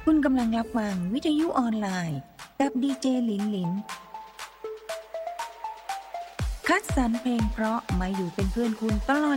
คุณกำลังรับฟังวิทยุออนไลน์กับดีเจหลินหลินคัดสรรเพลงเพราะมาอยู่เป็นเพื่อนคุณตลอด